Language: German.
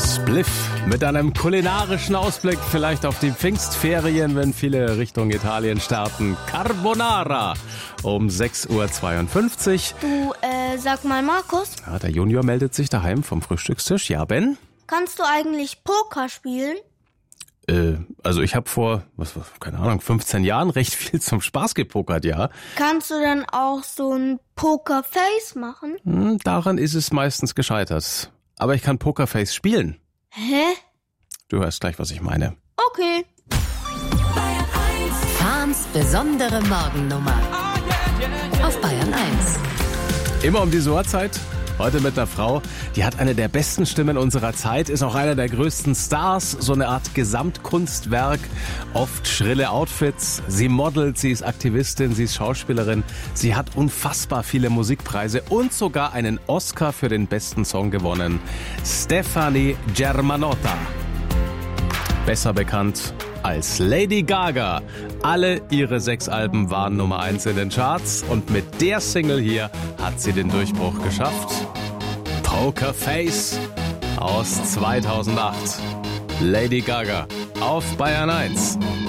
Spliff mit einem kulinarischen Ausblick vielleicht auf die Pfingstferien, wenn viele Richtung Italien starten. Carbonara um 6.52 Uhr. Du, sag mal, Markus. Ja, der Junior meldet sich daheim vom Frühstückstisch. Ja, Ben? Kannst du eigentlich Poker spielen? Also ich habe vor, keine Ahnung, 15 Jahren recht viel zum Spaß gepokert, ja. Kannst du dann auch so ein Pokerface machen? Daran ist es meistens gescheitert. Aber ich kann Pokerface spielen. Hä? Du hörst gleich, was ich meine. Okay. Fahns besondere Morgennummer auf Bayern 1. Immer um diese Uhrzeit. Heute mit einer Frau, die hat eine der besten Stimmen unserer Zeit, ist auch einer der größten Stars, so eine Art Gesamtkunstwerk, oft schrille Outfits. Sie modelt, sie ist Aktivistin, sie ist Schauspielerin, sie hat unfassbar viele Musikpreise und sogar einen Oscar für den besten Song gewonnen. Stefani Germanotta, besser bekannt als Lady Gaga. Alle ihre 6 Alben waren Nummer 1 in den Charts und mit der Single hier hat sie den Durchbruch geschafft. Pokerface aus 2008. Lady Gaga auf Bayern 1.